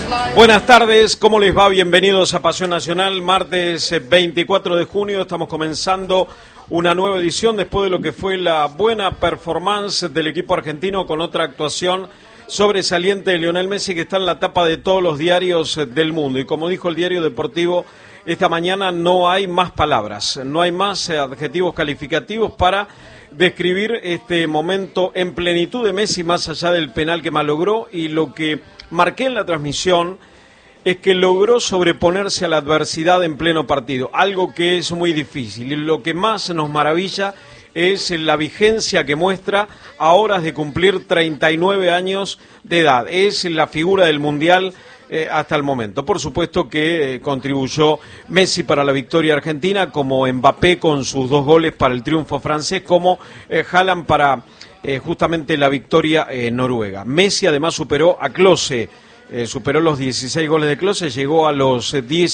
Buenas tardes, ¿cómo les va? Bienvenidos a Pasión Nacional, martes 24 de junio, estamos comenzando una nueva edición después de lo que fue la buena performance del equipo argentino con otra actuación sobresaliente de Lionel Messi que está en la tapa de todos los diarios del mundo. Y como dijo el diario deportivo esta mañana, no hay más palabras, no hay más adjetivos calificativos para describir este momento en plenitud de Messi, más allá del penal que malogró. Y lo que marqué en la transmisión es que logró sobreponerse a la adversidad en pleno partido, algo que es muy difícil. Y lo que más nos maravilla es la vigencia que muestra a horas de cumplir 39 años de edad. Es la figura del Mundial hasta el momento. Por supuesto que contribuyó Messi para la victoria argentina, como Mbappé con sus 2 goles para el triunfo francés, como Haaland para justamente la victoria noruega. Messi además superó a Klose, superó los 16 goles de Klose, llegó a los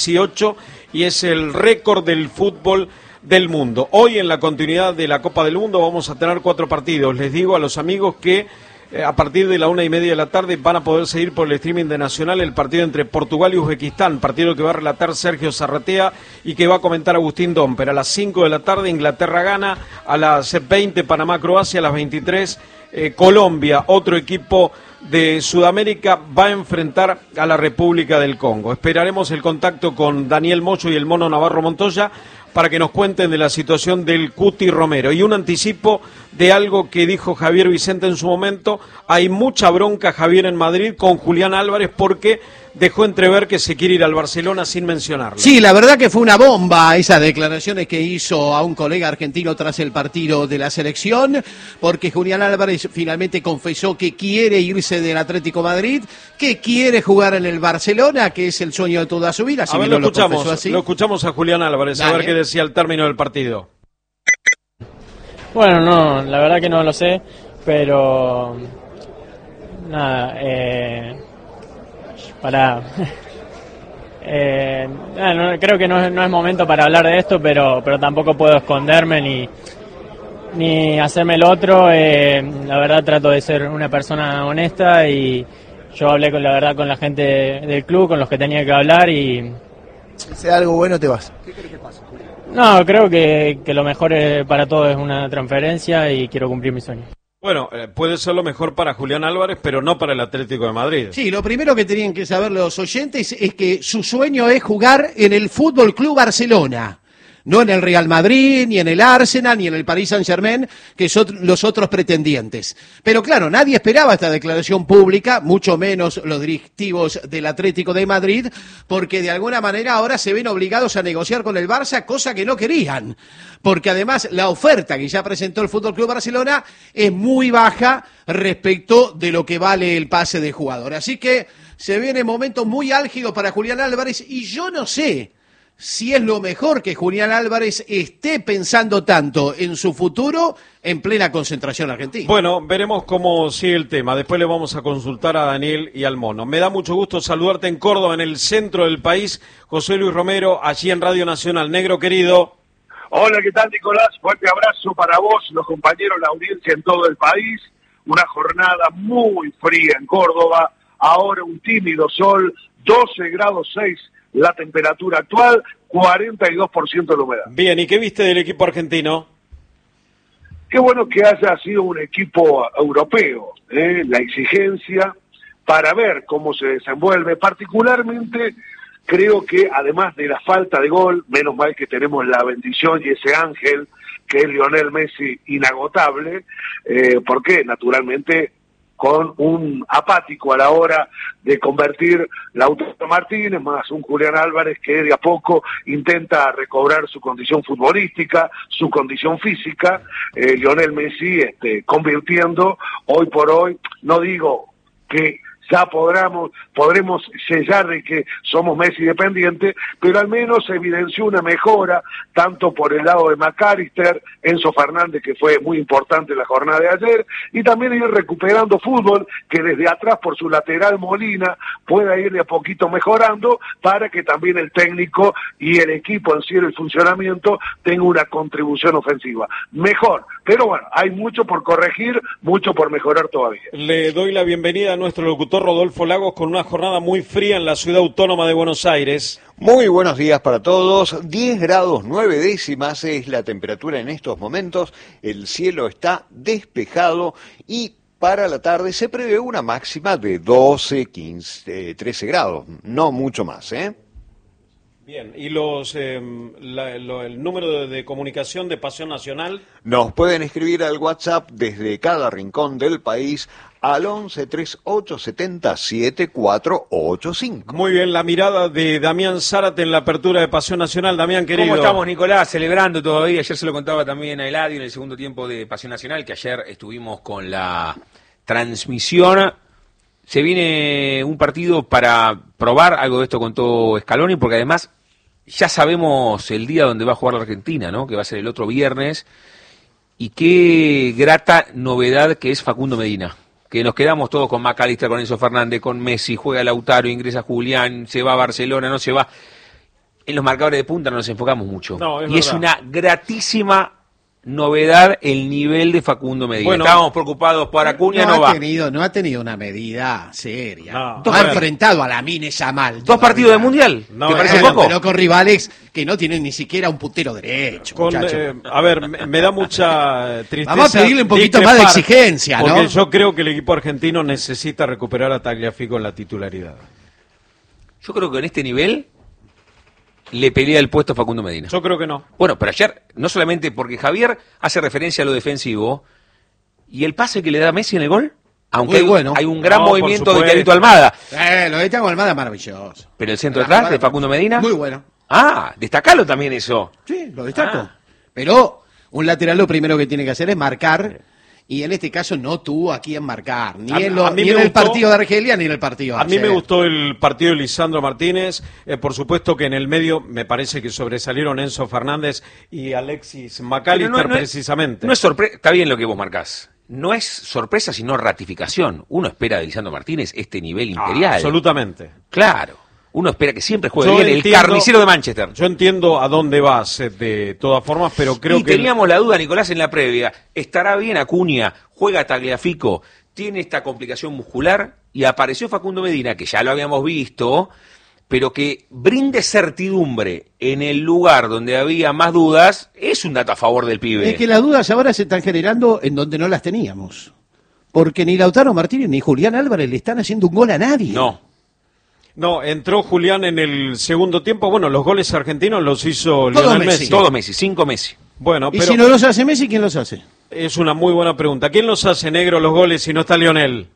18 y es el récord del fútbol del mundo. Hoy en la continuidad de la Copa del Mundo vamos a tener 4 partidos. Les digo a los amigos que a partir de la 1:30 de la tarde van a poder seguir por el streaming de Nacional el partido entre Portugal y Uzbekistán, partido que va a relatar Sergio Zarratea y que va a comentar Agustín Domper. A las 5 de la tarde Inglaterra gana, a las 20 Panamá-Croacia, a las 23 Colombia, otro equipo de Sudamérica, va a enfrentar a la República del Congo. Esperaremos el contacto con Daniel Mocho y el Mono Navarro Montoya para que nos cuenten de la situación del Cuti Romero. Y un anticipo de algo que dijo Javier Vicente en su momento: hay mucha bronca, Javier, en Madrid con Julián Álvarez porque dejó entrever que se quiere ir al Barcelona sin mencionarlo. Sí, la verdad que fue una bomba esas declaraciones que hizo a un colega argentino tras el partido de la selección, porque Julián Álvarez finalmente confesó que quiere irse del Atlético de Madrid, que quiere jugar en el Barcelona, que es el sueño de toda su vida. A ver, lo escuchamos a Julián Álvarez. Dale. A ver qué decía al término del partido. Bueno, no, la verdad que no lo sé, pero nada, creo que no es momento para hablar de esto, pero tampoco puedo esconderme ni hacerme el otro. La verdad trato de ser una persona honesta y yo hablé con la gente del club, con los que tenía que hablar y... Si sea algo bueno te vas. ¿Qué crees que pasa? No, creo que lo mejor para todos es una transferencia y quiero cumplir mi sueño. Bueno, puede ser lo mejor para Julián Álvarez, pero no para el Atlético de Madrid. Sí, lo primero que tenían que saber los oyentes es que su sueño es jugar en el Fútbol Club Barcelona. No en el Real Madrid, ni en el Arsenal, ni en el Paris Saint-Germain, que son los otros pretendientes. Pero claro, nadie esperaba esta declaración pública, mucho menos los directivos del Atlético de Madrid, porque de alguna manera ahora se ven obligados a negociar con el Barça, cosa que no querían. Porque además la oferta que ya presentó el Fútbol Club Barcelona es muy baja respecto de lo que vale el pase de jugador. Así que se viene momentos muy álgidos para Julián Álvarez y yo no sé si es lo mejor que Julián Álvarez esté pensando tanto en su futuro en plena concentración argentina. Bueno, veremos cómo sigue el tema. Después le vamos a consultar a Daniel y al Mono. Me da mucho gusto saludarte en Córdoba, en el centro del país. José Luis Romero, allí en Radio Nacional. Negro querido. Hola, ¿qué tal, Nicolás? Fuerte abrazo para vos, los compañeros, la audiencia en todo el país. Una jornada muy fría en Córdoba. Ahora un tímido sol, 12 grados 6 la temperatura actual, 42% de la humedad. Bien, ¿y qué viste del equipo argentino? Qué bueno que haya sido un equipo europeo, la exigencia para ver cómo se desenvuelve. Particularmente creo que además de la falta de gol, menos mal que tenemos la bendición y ese ángel que es Lionel Messi inagotable, porque naturalmente con un apático a la hora de convertir Lautaro Martínez, más un Julián Álvarez que de a poco intenta recobrar su condición futbolística, su condición física, Lionel Messi convirtiendo hoy por hoy, no digo que ya podremos sellar de que somos Messi dependientes, pero al menos se evidenció una mejora, tanto por el lado de McAllister, Enzo Fernández, que fue muy importante en la jornada de ayer, y también ir recuperando fútbol, que desde atrás por su lateral Molina pueda ir de a poquito mejorando, para que también el técnico y el equipo en sí, el funcionamiento, tenga una contribución ofensiva. Mejor, pero bueno, hay mucho por corregir, mucho por mejorar todavía. Le doy la bienvenida a nuestro locutor doctor Rodolfo Lagos, con una jornada muy fría en la ciudad autónoma de Buenos Aires. Muy buenos días para todos. 10 grados 9 décimas es la temperatura en estos momentos. El cielo está despejado y para la tarde se prevé una máxima de 12, 15, 13 grados. No mucho más, ¿eh? Bien, ¿y el número de comunicación de Pasión Nacional? Nos pueden escribir al WhatsApp desde cada rincón del país al 11 38 70 7485. Muy bien, la mirada de Damián Zárate en la apertura de Pasión Nacional. Damián, querido. ¿Cómo estamos, Nicolás? Celebrando todavía. Ayer se lo contaba también a Eladio en el segundo tiempo de Pasión Nacional, que ayer estuvimos con la transmisión. Se viene un partido para probar, algo de esto contó Scaloni, porque además ya sabemos el día donde va a jugar la Argentina, ¿no? Que va a ser el otro viernes. Y qué grata novedad que es Facundo Medina. Que nos quedamos todos con McAllister, con Enzo Fernández, con Messi, juega Lautaro, ingresa Julián, se va a Barcelona, no se va. En los marcadores de punta no nos enfocamos mucho. No, y es una gratísima novedad el nivel de Facundo Medina. Bueno, estábamos preocupados por Acuña, no va. No ha tenido una medida seria. No ha enfrentado a la Lamine Yamal. 2 partidos de Mundial. No, ¿te parece poco? Pero con rivales que no tienen ni siquiera un puntero derecho. A ver, me da mucha tristeza. Vamos a pedirle un poquito más de exigencia, ¿no? Porque yo creo que el equipo argentino necesita recuperar a Tagliafico en la titularidad. Yo creo que en este nivel le pelea el puesto a Facundo Medina. Yo creo que no. Bueno, pero ayer, no solamente porque Javier hace referencia a lo defensivo, y el pase que le da Messi en el gol, aunque hay un gran movimiento de Tiaguito Almada. Lo de Tiago Almada es maravilloso. Pero el centro atrás de Facundo Medina. Muy bueno. Ah, destacalo también eso. Sí, lo destaco. Pero un lateral lo primero que tiene que hacer es marcar. Y en este caso no tuvo a quién marcar, ni en el partido de Argelia ni en el partido de Argelia. A mí me gustó el partido de Lisandro Martínez, por supuesto que en el medio me parece que sobresalieron Enzo Fernández y Alexis McAllister precisamente. No es sorpresa, está bien lo que vos marcás. No es sorpresa, sino ratificación. Uno espera de Lisandro Martínez este nivel imperial. Absolutamente. Claro. Uno espera que siempre juegue bien, el carnicero de Manchester. Yo entiendo a dónde vas de todas formas, pero creo que... teníamos la duda, Nicolás, en la previa. ¿Estará bien Acuña? ¿Juega Tagliafico? ¿Tiene esta complicación muscular? Y apareció Facundo Medina, que ya lo habíamos visto, pero que brinde certidumbre en el lugar donde había más dudas, es un dato a favor del pibe. Es que las dudas ahora se están generando en donde no las teníamos. Porque ni Lautaro Martínez ni Julián Álvarez le están haciendo un gol a nadie. No, entró Julián en el segundo tiempo. Bueno, los goles argentinos los hizo Lionel Messi. Todo Messi, 5 Messi. Bueno, ¿y si no los hace Messi, quién los hace? Es una muy buena pregunta. ¿Quién los hace, negro, los goles si no está Lionel?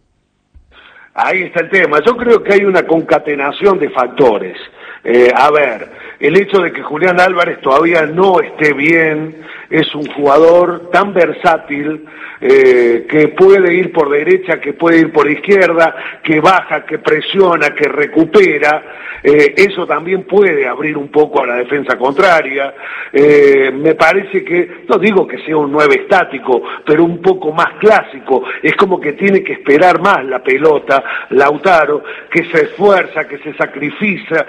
Ahí está el tema. Yo creo que hay una concatenación de factores. A ver, el hecho de que Julián Álvarez todavía no esté bien, es un jugador tan versátil, que puede ir por derecha, que puede ir por izquierda, que baja, que presiona, que recupera. Eso también puede abrir un poco a la defensa contraria. Me parece que, no digo que sea un 9 estático, pero un poco más clásico. Es como que tiene que esperar más la pelota, Lautaro, que se esfuerza, que se sacrifica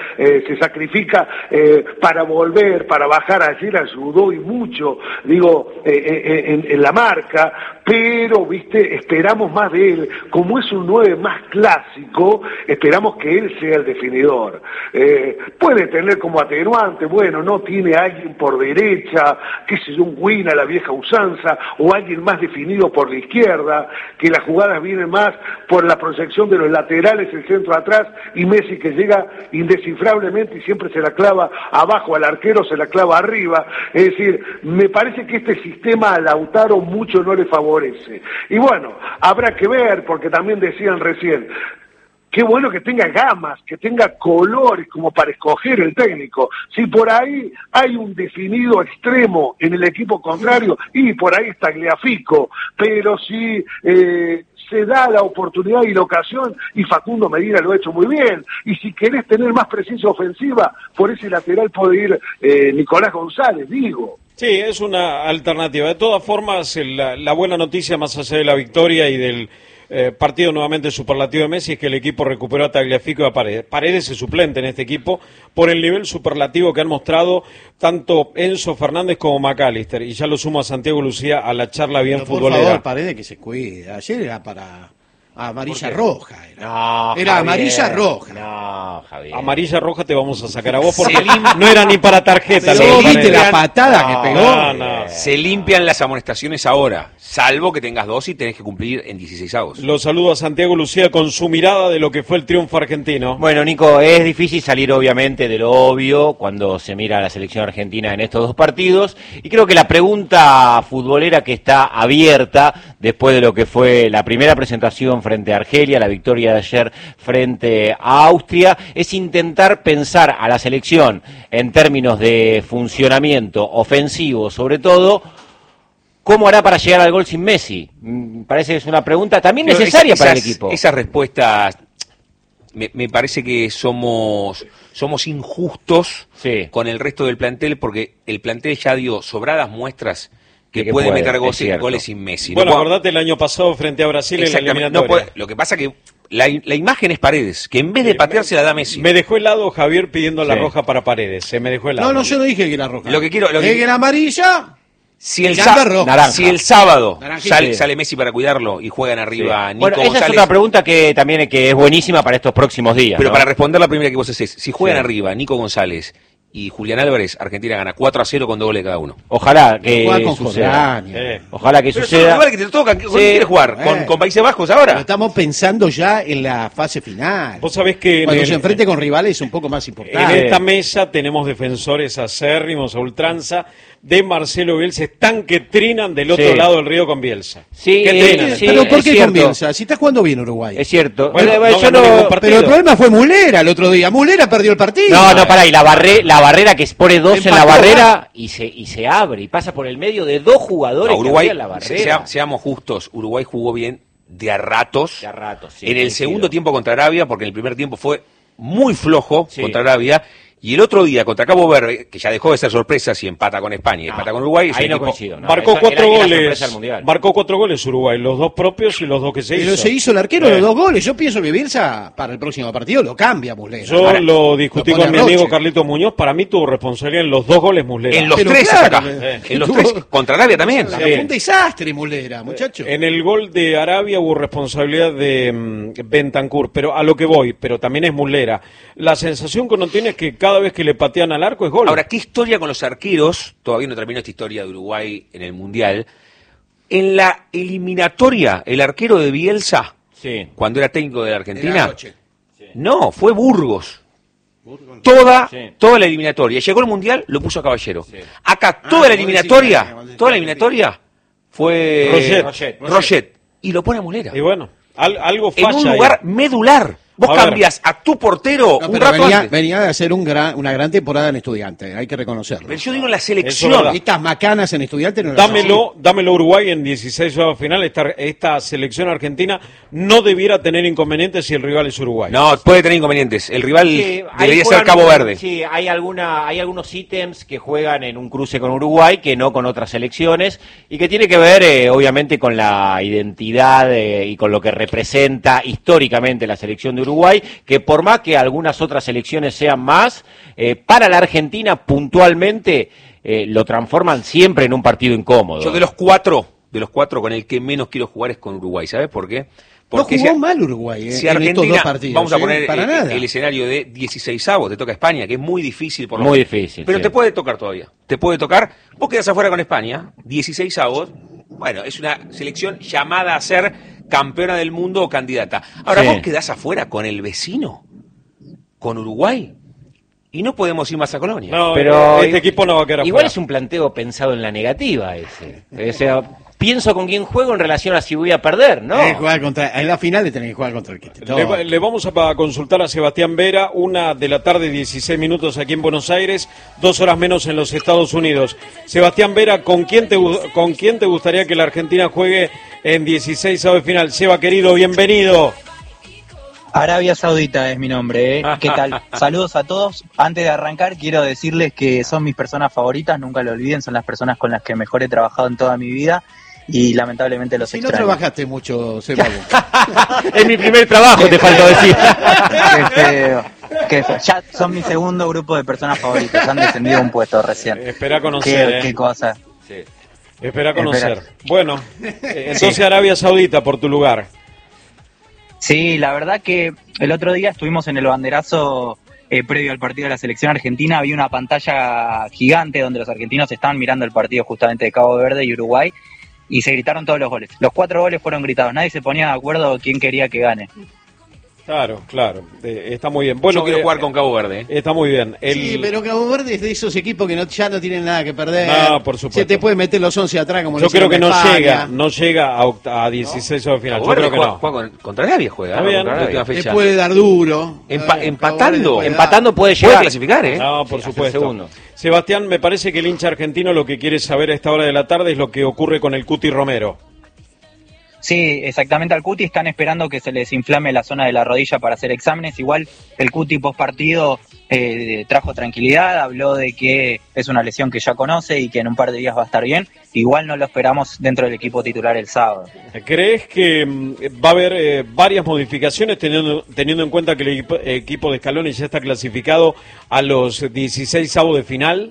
para volver, para bajar. Ayer ayudó y mucho, en la marca, pero, esperamos más de él. Como es un 9 más clásico, esperamos que él sea el definidor. Puede tener como atenuante, no tiene a alguien por derecha, un Win a la vieja usanza, o alguien más definido por la izquierda, que las jugadas vienen más por la proyección de los laterales, el centro atrás, y Messi que llega indescifrablemente y siempre se la clava abajo, al arquero se la clava arriba. Es decir, me parece que este sistema a Lautaro mucho no le favorece. Y habrá que ver, porque también decían recién, qué bueno que tenga gamas, que tenga colores como para escoger el técnico. Si por ahí hay un definido extremo en el equipo contrario, y por ahí está Tagliafico, pero si se da la oportunidad y la ocasión, y Facundo Medina lo ha hecho muy bien, y si querés tener más presencia ofensiva, por ese lateral puede ir Nicolás González, Sí, es una alternativa. De todas formas, la buena noticia, más allá de la victoria y del partido nuevamente superlativo de Messi, es que el equipo recuperó a Tagliafico y a Paredes. Paredes es suplente en este equipo por el nivel superlativo que han mostrado tanto Enzo Fernández como McAllister. Y ya lo sumo a Santiago Lucía a la charla bien futbolera. Por favor, Paredes que se cuide. Ayer era para Amarilla roja. No, Era Javier, amarilla roja. No, Javier. Amarilla roja te vamos a sacar a vos porque no era ni para tarjeta. ¿No lo que viste parece. la patada que pegó? No. Se limpian las amonestaciones ahora, salvo que tengas 2 y tenés que cumplir en 16avos. Lo saludo a Santiago Lucía con su mirada de lo que fue el triunfo argentino. Bueno, Nico, es difícil salir obviamente de lo obvio cuando se mira a la selección argentina en estos dos partidos, y creo que la pregunta futbolera que está abierta después de lo que fue la primera presentación frente a Argelia, la victoria de ayer frente a Austria, es intentar pensar a la selección en términos de funcionamiento ofensivo, sobre todo, ¿cómo hará para llegar al gol sin Messi? Parece que es una pregunta también necesaria para el equipo. Esas respuestas, me parece que somos injustos con el resto del plantel, porque el plantel ya dio sobradas muestras que puede meter goles sin Messi. Bueno, acordate el año pasado frente a Brasil en la eliminatoria. Lo que pasa que la imagen es Paredes, que en vez de patearse la da Messi. Me dejó helado Javier pidiendo la roja para Paredes, se me dejó helado. No, yo no dije que era roja. Que era amarilla. Si el sábado sale Messi para cuidarlo y juegan arriba Nico Esa González. es otra pregunta que también que es buenísima para estos próximos días. Pero para responder la primera que vos hacés, si juegan arriba Nico González y Julián Álvarez, Argentina gana 4-0 con 2 goles cada uno. Ojalá que suceda. Ojalá que suceda. Son los que te tocan. ¿Con quién quieres jugar? ¿Con Países Bajos ahora? Pero estamos pensando ya en la fase final. Vos sabés que cuando se enfrente con rivales un poco más importantes. En esta mesa tenemos defensores acérrimos a ultranza de Marcelo Bielsa, están que trinan del otro lado del río con Bielsa. Sí, pero ¿por qué con Bielsa? Si está jugando bien Uruguay. Es cierto. Bueno, pero el problema fue Mulera el otro día. Mulera perdió el partido. No, pará, y la barrera que pone 2 en la barrera y se abre y pasa por el medio de 2 jugadores Uruguay, que la barrera. Seamos justos, Uruguay jugó bien de a ratos. Sí, en el segundo tiempo contra Arabia, porque en el primer tiempo fue muy flojo contra Arabia. Y el otro día contra Cabo Verde, que ya dejó de ser sorpresa si empata con España y empata con Uruguay. Ahí no coincido. Marcó 4 goles. Marcó 4 goles Uruguay, los 2 propios y los 2 que se hizo. Pero se hizo el arquero los 2 goles. Yo pienso que Bielsa para el próximo partido lo cambia Muslera. Yo lo discutí con mi amigo Carlito Muñoz. Para mí tuvo responsabilidad en los 2 goles Muslera. En los 3 acá. En los 3 contra Arabia también. Fue un desastre Muslera, muchacho. En el gol de Arabia hubo responsabilidad de Bentancur, pero a lo que voy, pero también es Muslera. La sensación que uno tiene es que cada vez que le patean al arco es gol. Ahora, ¿qué historia con los arqueros? Todavía no terminó esta historia de Uruguay en el Mundial. En la eliminatoria, el arquero de Bielsa, cuando era técnico de la Argentina, no, fue Burgos. Toda la eliminatoria. Llegó el Mundial, lo puso a Caballero. Acá toda la eliminatoria fue Roget. Y lo pone a Mulera. Y bueno, algo falla en un lugar medular. Vos cambias a tu portero un rato antes. Venía de hacer una gran temporada en Estudiantes, hay que reconocerlo. Pero yo digo la selección. Estas macanas en Estudiantes no dámelo Uruguay en 16 final. Esta selección argentina no debiera tener inconvenientes si el rival es Uruguay. No, puede tener inconvenientes. El rival debería ser Cabo Verde. Sí, hay algunos ítems que juegan en un cruce con Uruguay que no con otras selecciones y que tiene que ver obviamente con la identidad y con lo que representa históricamente la selección de Uruguay, que por más que algunas otras selecciones sean más, para la Argentina puntualmente lo transforman siempre en un partido incómodo. Yo de los cuatro con el que menos quiero jugar es con Uruguay, ¿sabes por qué? Porque no jugó mal Uruguay si en estos 2 partidos. Vamos a poner el escenario de 16avos, te toca España, que es muy difícil por lo muy difícil. Pero te puede tocar todavía. Te puede tocar. Vos quedás afuera con España, 16avos. Bueno, es una selección llamada a ser campeona del mundo o candidata. Ahora vos quedás afuera con el vecino, con Uruguay. Y no podemos ir más a Colonia. No, pero este equipo no va a quedar afuera. Igual es un planteo pensado en la negativa ese. O sea, pienso con quién juego en relación a si voy a perder, ¿no? En la final tenés que jugar contra el que te toca. Le vamos a consultar a Sebastián Vera, 1:00 p.m, 16 minutos aquí en Buenos Aires, 2 horas menos en los Estados Unidos. Sebastián Vera, ¿con quién te gustaría que la Argentina juegue en 16avos de final? Seba, querido, bienvenido. Arabia Saudita es mi nombre, ¿eh? ¿Qué tal? Saludos a todos. Antes de arrancar, quiero decirles que son mis personas favoritas, nunca lo olviden, son las personas con las que mejor he trabajado en toda mi vida y lamentablemente los extraño. No trabajaste mucho, Seba. Es mi primer trabajo, te faltó decir. Qué feo. Ya son mi segundo grupo de personas favoritas, han descendido un puesto recién. Espera conocer, Qué cosa. Sí. Espera conocer. Bueno, entonces Arabia Saudita por tu lugar. Sí, la verdad que el otro día estuvimos en el banderazo previo al partido de la selección argentina. Había una pantalla gigante donde los argentinos estaban mirando el partido justamente de Cabo Verde y Uruguay y se gritaron todos los goles. Los 4 goles fueron gritados, nadie se ponía de acuerdo quién quería que gane. Claro, está muy bien. Bueno, yo quiero jugar con Cabo Verde. Está muy bien. Sí, pero Cabo Verde es de esos equipos que ya no tienen nada que perder. No, por supuesto. Se te puede meter los 11 atrás como yo creo que no llega a 16 de final. Yo creo que no. Juega contra Arabia, juega. Te puede dar duro. Empatando puede llegar. Puede clasificar, ¿eh? No, por supuesto. Sebastián, me parece que el hincha argentino lo que quiere saber a esta hora de la tarde es lo que ocurre con el Cuti Romero. Sí, exactamente, al Cuti están esperando que se les inflame la zona de la rodilla para hacer exámenes. Igual el Cuti post partido trajo tranquilidad, habló de que es una lesión que ya conoce y que en un par de días va a estar bien. Igual no lo esperamos dentro del equipo titular el sábado. ¿Crees que va a haber varias modificaciones teniendo en cuenta que el equipo de Scaloni ya está clasificado a los 16avos de final?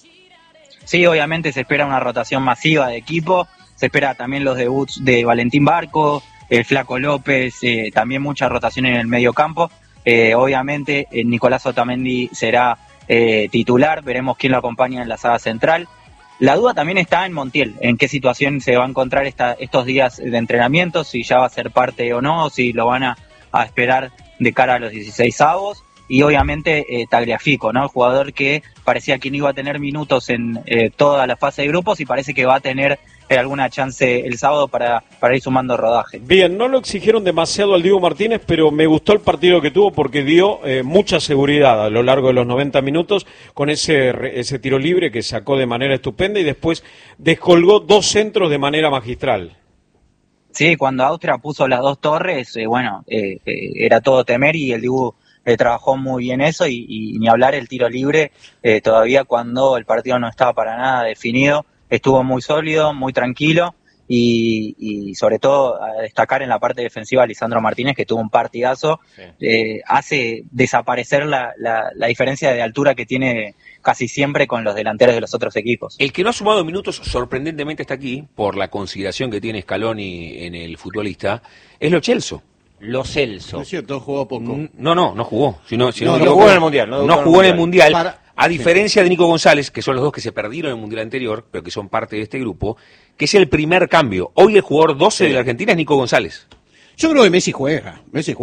Sí, obviamente se espera una rotación masiva de equipo. Se espera también los debuts de Valentín Barco, el Flaco López, también mucha rotación en el medio campo. Obviamente Nicolás Otamendi será titular, veremos quién lo acompaña en la saga central. La duda también está en Montiel, en qué situación se va a encontrar estos días de entrenamiento, si ya va a ser parte o no, si lo van a esperar de cara a los 16avos. Y obviamente Tagliafico, ¿no? El jugador que parecía que no iba a tener minutos en toda la fase de grupos y parece que va a tener alguna chance el sábado para ir sumando rodaje. Bien, no lo exigieron demasiado al Diego Martínez, pero me gustó el partido que tuvo porque dio mucha seguridad a lo largo de los 90 minutos con ese tiro libre que sacó de manera estupenda y después descolgó 2 centros de manera magistral. Sí, cuando Austria puso las 2 torres, era todo temer y el Dibu trabajó muy bien eso y ni hablar el tiro libre, todavía cuando el partido no estaba para nada definido, estuvo muy sólido, muy tranquilo y sobre todo a destacar en la parte defensiva a Lisandro Martínez, que tuvo un partidazo. Sí. Hace desaparecer la diferencia de altura que tiene casi siempre con los delanteros de los otros equipos. El que no ha sumado minutos sorprendentemente está aquí, por la consideración que tiene Scaloni en el futbolista, es Lo Celso. Lo Celso. No es cierto, jugó poco. No jugó. No jugó en el Mundial. No jugó en el Mundial. A diferencia de Nico González, que son los dos que se perdieron en el Mundial anterior, pero que son parte de este grupo, que es el primer cambio. Hoy el jugador 12 de la Argentina es Nico González. Yo creo que Messi juega.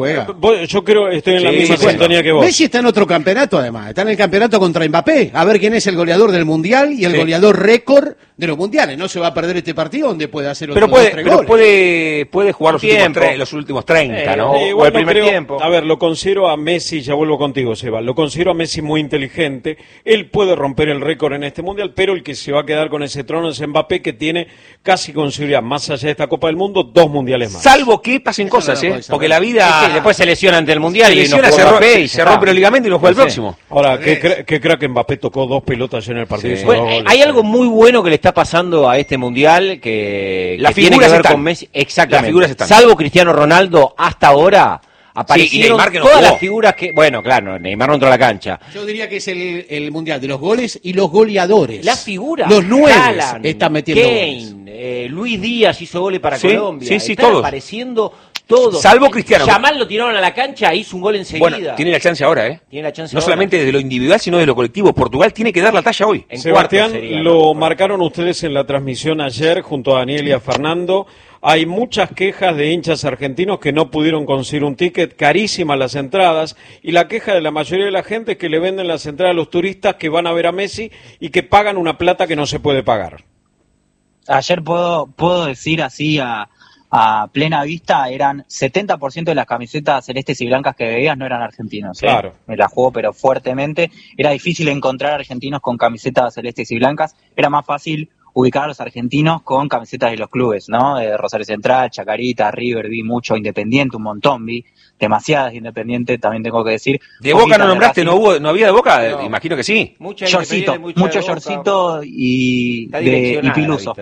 Yo creo que estoy en la misma sintonía que vos. Messi está en otro campeonato, además. Está en el campeonato contra Mbappé. A ver quién es el goleador del Mundial y el goleador récord de los mundiales. No se va a perder este partido donde puede hacer otros 3 goles. Puede jugar los últimos 30, ¿no? O el primer tiempo. A ver, lo considero a Messi, ya vuelvo contigo, Seba. Lo considero a Messi muy inteligente. Él puede romper el récord en este Mundial, pero el que se va a quedar con ese trono es Mbappé, que tiene casi con seguridad, más allá de esta Copa del Mundo, 2 mundiales más. Salvo que pasen cosas, porque la vida... después se lesiona ante el Mundial y se rompe el ligamento y no juega el próximo. Ahora, qué crack Mbappé, tocó 2 pelotas en el partido. Sí. Bueno, hay algo muy bueno que le está pasando a este Mundial que tiene que ver con Messi. Exactamente. Las figuras están. Salvo Cristiano Ronaldo, hasta ahora aparecieron todas las figuras que... Bueno, claro, Neymar no entró a la cancha. Yo diría que es el Mundial de los goles y los goleadores. Las figuras. Los 9 están metiendo Kane, Luis Díaz hizo goles para Colombia. Sí, todos. Apareciendo todos. Salvo Cristiano. Yamal lo tiraron a la cancha, hizo un gol enseguida. Bueno, tiene la chance ahora, ¿eh? Tiene la chance no ahora. Solamente desde lo individual, sino desde lo colectivo. Portugal tiene que dar la talla hoy. Sebastián, lo marcaron ustedes en la transmisión ayer junto a Daniel y a Fernando. Hay muchas quejas de hinchas argentinos que no pudieron conseguir un ticket, carísimas las entradas, y la queja de la mayoría de la gente es que le venden las entradas a los turistas que van a ver a Messi y que pagan una plata que no se puede pagar. Ayer puedo decir así a plena vista, eran 70% de las camisetas celestes y blancas que veías no eran argentinos. Claro. Me la jugó, pero fuertemente. Era difícil encontrar argentinos con camisetas celestes y blancas. Era más fácil ubicar a los argentinos con camisetas de los clubes, ¿no? De Rosario Central, Chacarita, River, vi mucho Independiente, un montón, vi demasiadas Independiente, también tengo que decir. ¿De Boca no nombraste? ¿No había de Boca? No. Imagino que sí. Mucho shortcito y Piluso.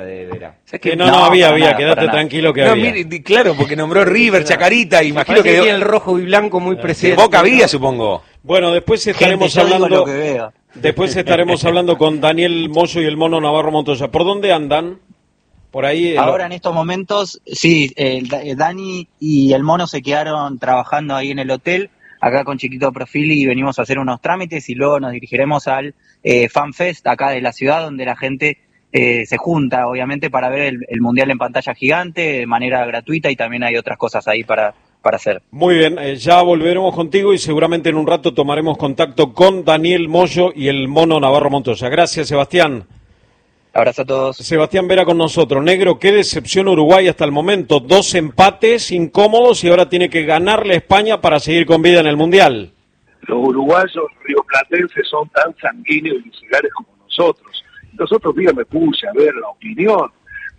No había, quédate tranquilo que había. Mire, claro, porque nombró River, Chacarita, imagino que tiene el rojo y blanco muy presente. De Boca había, supongo. Bueno, después estaremos hablando con Daniel Moyo y el Mono Navarro Montoya. ¿Por dónde andan? Por ahí. Ahora en estos momentos, sí, Dani y el Mono se quedaron trabajando ahí en el hotel, acá con Chiquito Profili, y venimos a hacer unos trámites y luego nos dirigiremos al FanFest acá de la ciudad, donde la gente se junta, obviamente, para ver el Mundial en pantalla gigante de manera gratuita, y también hay otras cosas ahí para hacer. Muy bien, ya volveremos contigo y seguramente en un rato tomaremos contacto con Daniel Moyo y el Mono Navarro Montoya. Gracias, Sebastián. Abrazo a todos. Sebastián Vera con nosotros. Negro, qué decepción Uruguay hasta el momento. 2 empates incómodos y ahora tiene que ganarle a España para seguir con vida en el Mundial. Los uruguayos rioplatenses son tan sanguíneos y viscerales como nosotros. Nosotros, días me puse a ver la opinión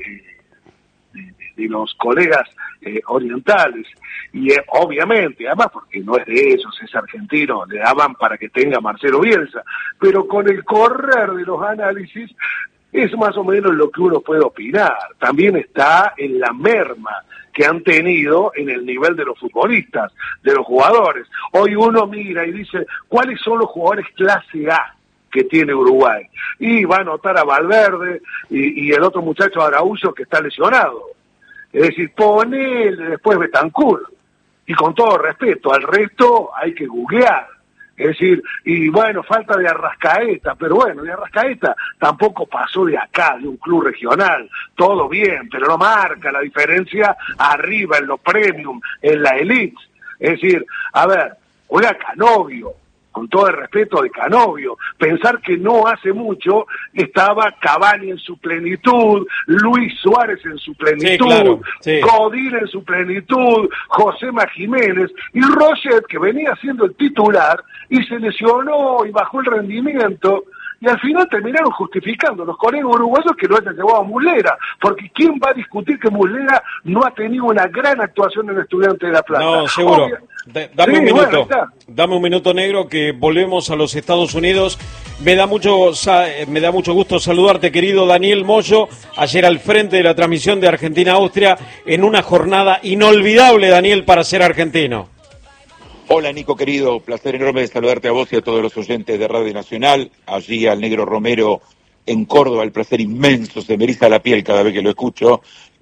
de los colegas orientales y obviamente, además porque no es de ellos, es argentino, le daban para que tenga Marcelo Bielsa, pero con el correr de los análisis es más o menos lo que uno puede opinar. También está en la merma que han tenido en el nivel de los futbolistas, de los jugadores. Hoy uno mira y dice, ¿cuáles son los jugadores clase A que tiene Uruguay? Y va a anotar a Valverde y el otro muchacho Araújo que está lesionado. Es decir, ponele después Betancur. Y con todo respeto, al resto hay que googlear. Es decir, y bueno, falta de Arrascaeta, pero bueno, de Arrascaeta tampoco pasó de acá, de un club regional, todo bien, pero no marca la diferencia arriba, en lo premium, en la elite. Es decir, a ver, juega Canovio, con todo el respeto de Canovio, pensar que no hace mucho estaba Cavani en su plenitud, Luis Suárez en su plenitud, sí, claro, sí. Godín en su plenitud, Josema Jiménez, y Roget, que venía siendo el titular, y se lesionó y bajó el rendimiento, y al final terminaron justificando los colegas uruguayos que lo hayan llevado a Muslera, porque ¿quién va a discutir que Muslera no ha tenido una gran actuación en Estudiantes de La Plata? No, seguro. Dame sí, un minuto, bueno, dame un minuto, Negro, que volvemos a los Estados Unidos. Me da mucho gusto saludarte, querido Daniel Moyo, ayer al frente de la transmisión de Argentina-Austria, en una jornada inolvidable, Daniel, para ser argentino. Hola, Nico, querido, placer enorme de saludarte a vos y a todos los oyentes de Radio Nacional, allí al Negro Romero en Córdoba, el placer inmenso, se me eriza la piel cada vez que lo escucho,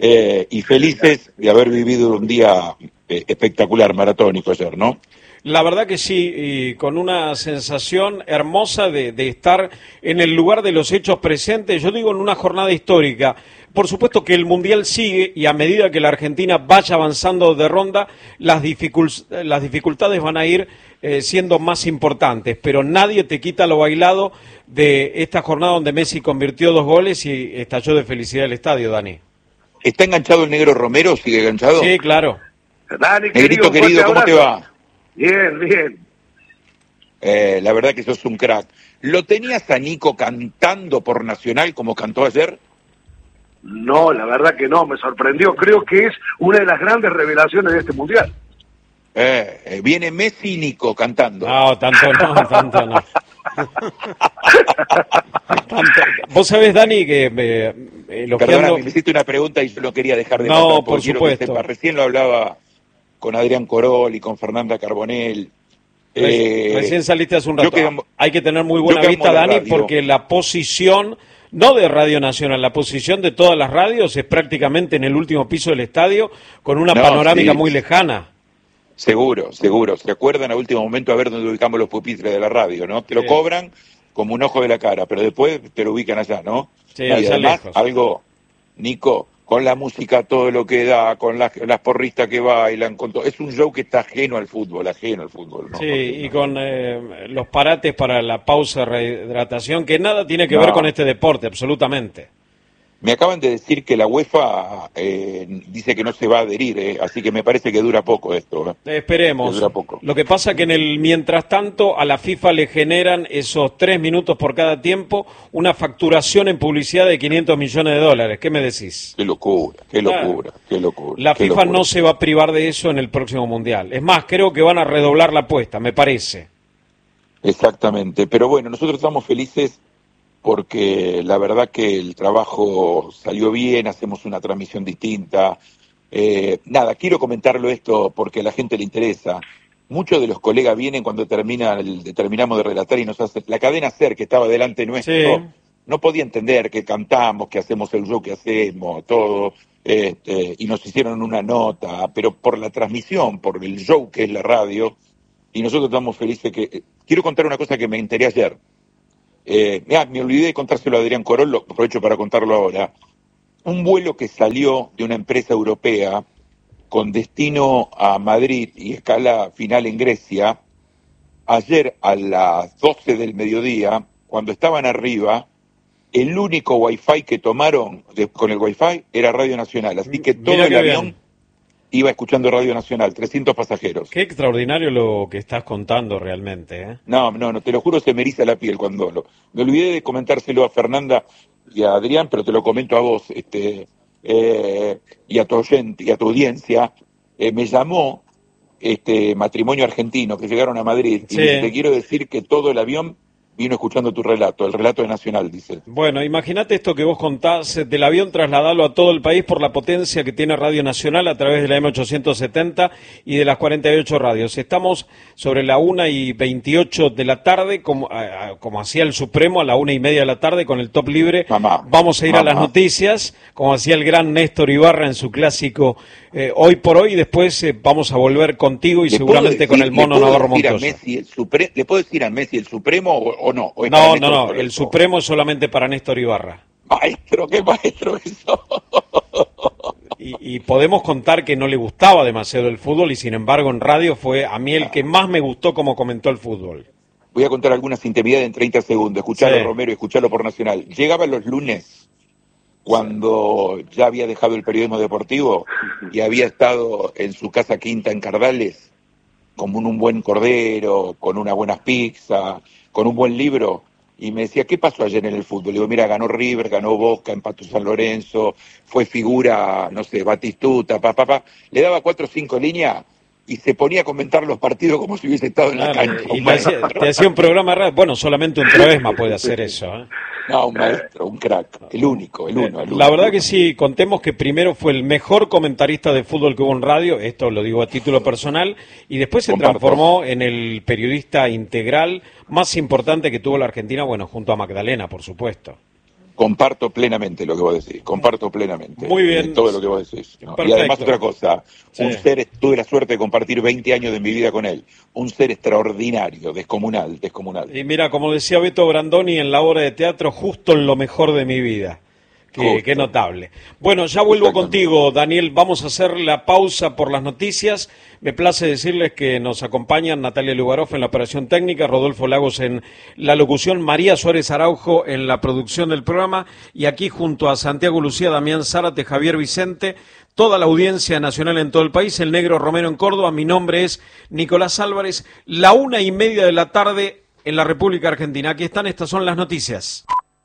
y felices de haber vivido un día espectacular, maratónico ayer, ¿no? La verdad que sí, y con una sensación hermosa de estar en el lugar de los hechos presentes, yo digo en una jornada histórica. Por supuesto que el Mundial sigue y a medida que la Argentina vaya avanzando de ronda, las dificultades van a ir siendo más importantes, pero nadie te quita lo bailado de esta jornada donde Messi convirtió 2 goles y estalló de felicidad el estadio, Dani. ¿Está enganchado el Negro Romero? ¿Sigue enganchado? Sí, claro. Dani, Negrito querido, ¿cómo te va? Bien, bien. La verdad que sos un crack. ¿Lo tenías a Nico cantando por Nacional como cantó ayer? No, la verdad que no, me sorprendió. Creo que es una de las grandes revelaciones de este Mundial. Viene Messi y Nico cantando. No, tanto no. Vos sabés, Dani, que Perdóname, me hiciste una pregunta y yo no quería dejar de matar, no, por supuesto. Recién lo hablaba con Adrián Corol y con Fernanda Carbonell. Recién saliste hace un rato. Hay que tener muy buena yo vista, Dani, radio. porque la posición, no de Radio Nacional, la posición de todas las radios es prácticamente en el último piso del estadio, con una panorámica muy lejana. Seguro. ¿Se acuerdan a último momento a ver dónde ubicamos los pupitres de la radio, no? Te lo cobran como un ojo de la cara, pero después te lo ubican allá, ¿no? Sí, y allá además, lejos. Algo, Nico, con la música, todo lo que da, con las porristas que bailan, con todo. Es un show que está ajeno al fútbol, ¿no? Sí, y con los parates para la pausa de rehidratación, que nada tiene que ver con este deporte, absolutamente. Me acaban de decir que la UEFA dice que no se va a adherir, así que me parece que dura poco esto. Esperemos. Que dura poco. Lo que pasa que en el mientras tanto a la FIFA le generan esos 3 minutos por cada tiempo una facturación en publicidad de $500 millones. ¿Qué me decís? Qué locura. La FIFA no se va a privar de eso en el próximo Mundial. Es más, creo que van a redoblar la apuesta, me parece. Exactamente. Pero bueno, nosotros estamos felices porque la verdad que el trabajo salió bien, hacemos una transmisión distinta. Quiero comentarlo esto porque a la gente le interesa. Muchos de los colegas vienen cuando terminamos de relatar y nos hacen... La cadena SER, que estaba delante nuestro, no podía entender que cantamos, que hacemos el show que hacemos, todo, y nos hicieron una nota, pero por la transmisión, por el show que es la radio, y nosotros estamos felices que... Quiero contar una cosa que me enteré ayer. Me olvidé de contárselo a Adrián Corol, lo aprovecho para contarlo ahora. Un vuelo que salió de una empresa europea con destino a Madrid y escala final en Grecia, ayer a las 12 del mediodía, cuando estaban arriba, el único wifi que tomaron con el wifi era Radio Nacional, así que todo el avión iba escuchando Radio Nacional, 300 pasajeros. Qué extraordinario lo que estás contando realmente, ¿eh? No, te lo juro, se me eriza la piel cuando me olvidé de comentárselo a Fernanda y a Adrián, pero te lo comento a vos, y a tu oyente, y a tu audiencia. Me llamó matrimonio argentino que llegaron a Madrid, y te quiero decir que todo el avión vino escuchando tu relato, el relato de Nacional, dice. Bueno, imagínate esto que vos contás del avión, trasladalo a todo el país por la potencia que tiene Radio Nacional a través de la M870 y de las 48 radios. Estamos sobre la 1:28 de la tarde, como hacía el Supremo, a la 1:30 de la tarde con el top libre. Vamos a ir a las noticias, como hacía el gran Néstor Ibarra en su clásico Hoy por Hoy, y después vamos a volver contigo y seguramente con el mono Navarro Montoso. ¿Le puedo decir a Messi el Supremo o no? ¿O no, el Supremo es solamente para Néstor Ibarra. Maestro, qué maestro eso. Y podemos contar que no le gustaba demasiado el fútbol y sin embargo en radio fue a mí el que más me gustó como comentó el fútbol. Voy a contar algunas intimidades en 30 segundos. Escuchalo, Romero, escuchalo por Nacional. Llegaba los lunes, cuando ya había dejado el periodismo deportivo y había estado en su casa quinta en Cardales, con un buen cordero, con unas buenas pizzas, con un buen libro, y me decía, ¿qué pasó ayer en el fútbol? Le digo, mira, ganó River, ganó Boca, empató San Lorenzo, fue figura, no sé, Batistuta, le daba 4 o 5 líneas y se ponía a comentar los partidos como si hubiese estado en la cancha. Y te hacía un programa raro. Bueno, solamente un Travesma puede hacer eso, ¿eh? No, un maestro, un crack, el único. La verdad que sí, contemos que primero fue el mejor comentarista de fútbol que hubo en radio, esto lo digo a título personal, y después se transformó en el periodista integral más importante que tuvo la Argentina, bueno, junto a Magdalena, por supuesto. Comparto plenamente lo que vos decís, Muy bien. Todo lo que vos decís, ¿no? Y además otra cosa, tuve la suerte de compartir 20 años de mi vida con él, un ser extraordinario, descomunal. Y mira, como decía Beto Brandoni en la obra de teatro, justo en lo mejor de mi vida. Qué notable. Bueno, ya vuelvo contigo, Daniel. Vamos a hacer la pausa por las noticias. Me place decirles que nos acompañan Natalia Lugaroff en la operación técnica, Rodolfo Lagos en la locución, María Suárez Araujo en la producción del programa, y aquí junto a Santiago Lucía, Damián Zárate, Javier Vicente, toda la audiencia nacional en todo el país, el Negro Romero en Córdoba. Mi nombre es Nicolás Álvarez. 1:30 de la tarde en la República Argentina. Aquí están, estas son las noticias.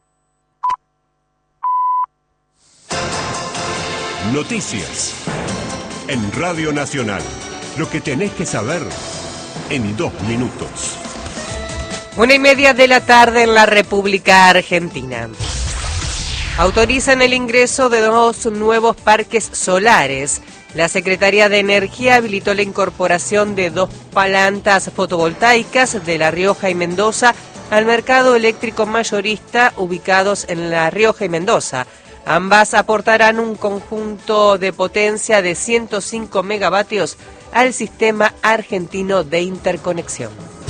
Noticias en Radio Nacional. Lo que tenés que saber en 2 minutos. 1:30 de la tarde en la República Argentina. Autorizan el ingreso de 2 nuevos parques solares. La Secretaría de Energía habilitó la incorporación de 2 plantas fotovoltaicas de La Rioja y Mendoza al mercado eléctrico mayorista ubicados en La Rioja y Mendoza. Ambas aportarán un conjunto de potencia de 105 megavatios al sistema argentino de interconexión.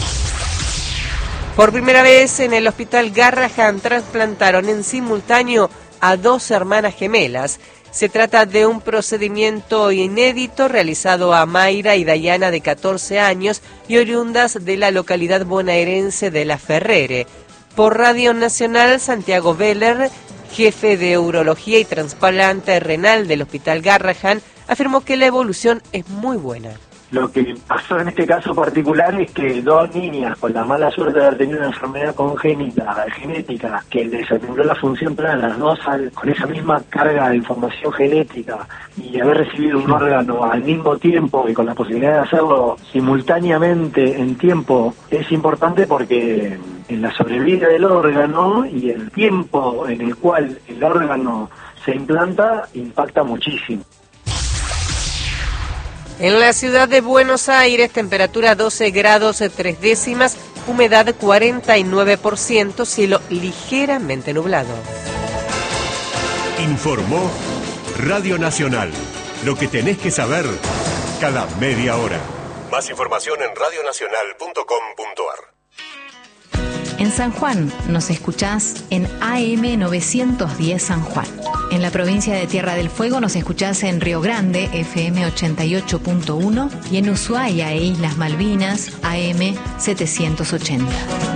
Por primera vez en el Hospital Garrahan trasplantaron en simultáneo a 2 hermanas gemelas. Se trata de un procedimiento inédito realizado a Mayra y Dayana, de 14 años y oriundas de la localidad bonaerense de La Ferrere. Por Radio Nacional, Santiago Veller, jefe de Urología y Trasplante Renal del Hospital Garrahan, afirmó que la evolución es muy buena. Lo que pasó en este caso particular es que 2 niñas con la mala suerte de haber tenido una enfermedad congénita, genética, que les anuló la función plana, las 2 con esa misma carga de información genética y haber recibido un órgano al mismo tiempo y con la posibilidad de hacerlo simultáneamente en tiempo, es importante porque en la sobrevida del órgano y el tiempo en el cual el órgano se implanta impacta muchísimo. En la ciudad de Buenos Aires, temperatura 12 grados 3 décimas, humedad 49%, cielo ligeramente nublado. Informó Radio Nacional. Lo que tenés que saber cada media hora. Más información en radionacional.com.ar. En San Juan nos escuchás en AM 910 San Juan. En la provincia de Tierra del Fuego nos escuchás en Río Grande, FM 88.1, y en Ushuaia e Islas Malvinas, AM 780.